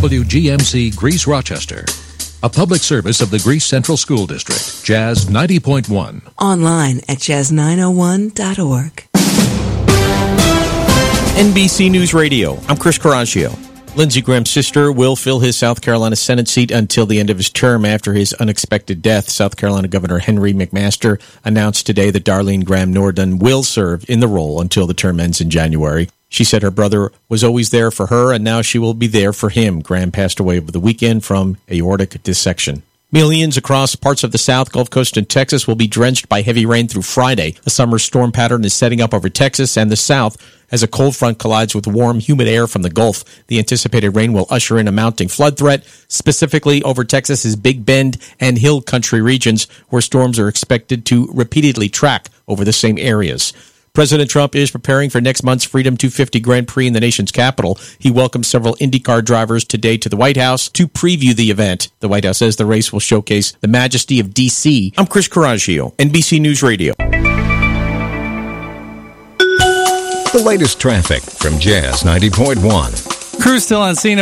WGMC Greece Rochester. A public service of the Greece Central School District. Jazz 90.1. Online at jazz901.org. NBC News Radio. I'm Chris Coraggio. Lindsey Graham's sister will fill his South Carolina Senate seat until the end of his term after his unexpected death. South Carolina Governor Henry McMaster announced today that Darlene Graham Norden will serve in the role until the term ends in January. She said her brother was always there for her, and now she will be there for him. Graham passed away over the weekend from aortic dissection. Millions across parts of the South, Gulf Coast, and Texas will be drenched by heavy rain through Friday. A summer storm pattern is setting up over Texas and the South as a cold front collides with warm, humid air from the Gulf. The anticipated rain will usher in a mounting flood threat, specifically over Texas's Big Bend and Hill Country regions, where storms are expected to repeatedly track over the same areas. President Trump is preparing for next month's Freedom 250 Grand Prix in the nation's capital. He welcomed several IndyCar drivers today to the White House to preview the event. The White House says the race will showcase the majesty of D.C. I'm Chris Coraggio, NBC News Radio. The latest traffic from Jazz 90.1. Crews still on scene